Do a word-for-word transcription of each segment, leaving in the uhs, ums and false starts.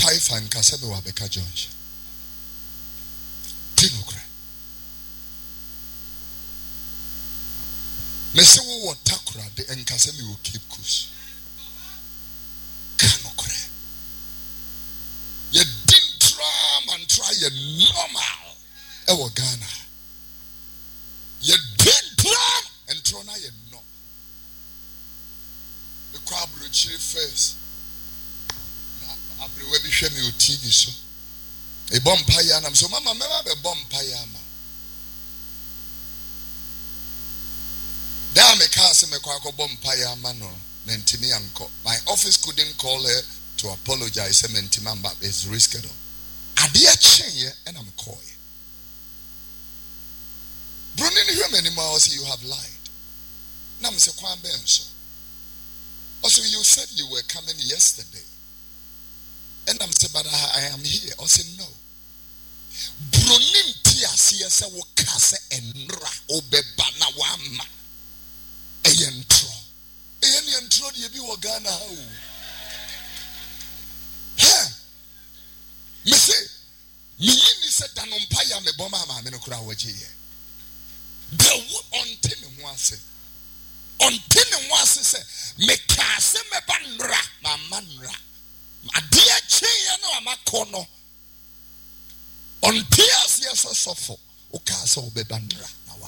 five and Kasebe Wabeka George. Tinokre. Mesewo watakura de enkasemi will keep kush. Kanokre. Ye didn't try and try ye normal. Ewo Ghana. Ye didn't try and try na ye no. The crowd chiri first. Na abrewe bi hwe me o T V so. E bom paya na so mama mema be bom paya ma. Da me ka se me kwa ko bom paya ma no na ntimi anko. My office couldn't call her to apologize say mentima but it's rescheduled. Ade a chen ye and I'm call ye. Bruni ni hwe many miles you have lied. Na me se kwa ben so. Also you said you were coming yesterday. And I'm saying, but I, I am here. I said, no. Brunin tiasi ese wokase enra obebana wama. Eyentro. Eyeni entro di ebi wogana hau. He. Me say, me yini se danumpaya me boma ama me no kura waje ye. The until me ho ase. Until me ho ase se me kase me banra ma manra. Adia cheye no amakono ontias yeso sofo ukasa obebandra na wa.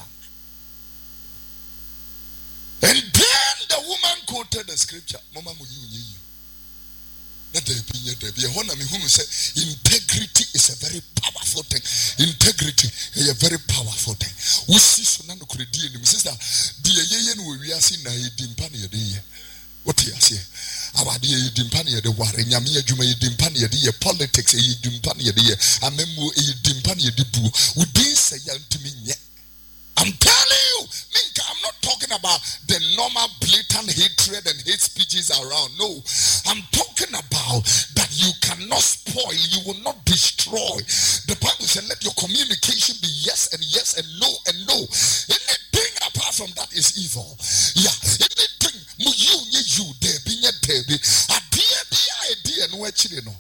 And then the woman quoted the scripture mama mu yu yu na de bi de bi ho na me hu say integrity is a very powerful thing. Integrity is a very powerful thing. We see so na no kredi ni sister de yeye no wi ase na e dimpa na ye de ye. What you say? Our dear Dimpania de Warriamia Juma Dimpania de politics, a Dimpania de Amemu a Dimpania de Boo. We didn't say to me yet. I'm telling you, Minka, I'm not talking about the normal blatant hatred and hate speeches around. No, I'm talking about that you cannot spoil, you will not destroy. The Bible said, let your communication be yes and yes and no and no. Anything apart from that is evil. Yeah, anything. You, you, you, there be a baby. A dear, dear, dear, no, actually, no.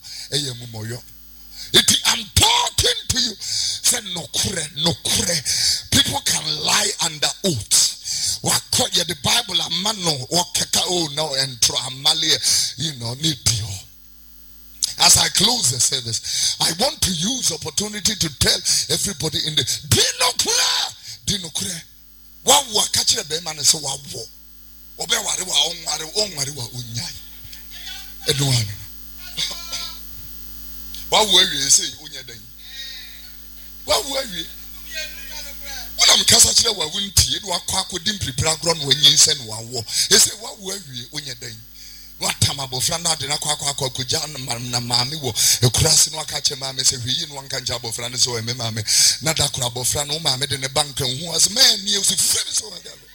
I'm talking to you. Say no kure, no kure. People can lie under oath. What the Bible a man no what oh no and tramali, you know, need you. As I close the service, I want to use opportunity to tell everybody in the Dino kure, Dino kure. What what catch the man is so what. Obe ware wa onware onware wa onyai eduane wa wo awie say onya dan wa wo awie wona mkasa kire wa wuntie no akwa akodim prepare agro no anyinse no wawo e say wa wo awie onya dan wa tamabofra na de na akwa akwa akoja na maame wo ekurase no aka che maame say hwi no anka nja abofra no so e me maame na da kura abofra no maame de ne banka hu as man ni o si frɛ so na